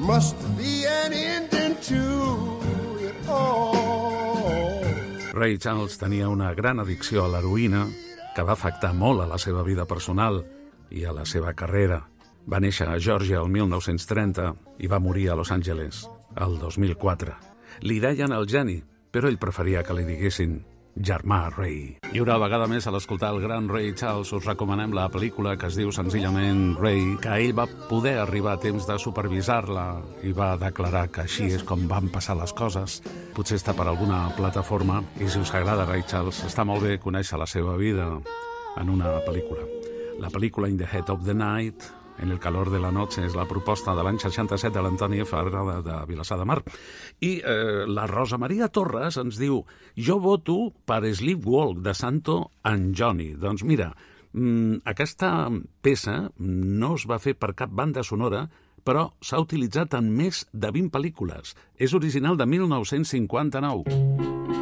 must be an ending to it all. Ray Charles tenia una gran addicció a l'heroïna que va afectar molt a la seva vida personal i a la seva carrera. Va néixer a Geòrgia el 1930 i va morir a Los Angeles el 2004. Li deien el geni, però ell preferia que li diguessin germà Ray. I una vegada més, a l'escoltar el gran Ray Charles, us recomanem la pel·lícula que es diu senzillament Ray, que ell va poder arribar a temps de supervisar-la i va declarar que així és com van passar les coses. Potser està per alguna plataforma, i si us agrada Ray Charles, està molt bé conèixer la seva vida en una pel·lícula. La pel·lícula In the Heat of the Night, En el calor de la noche, és la proposta de l'any 67 de l'Antoni Ferrada de Vilassar de Mar. I la Rosa Maria Torres ens diu: jo voto per Sleepwalk de Santo and Johnny. Doncs mira, aquesta peça no es va fer per cap banda sonora, però s'ha utilitzat en més de 20 pel·lícules. És original de 1959.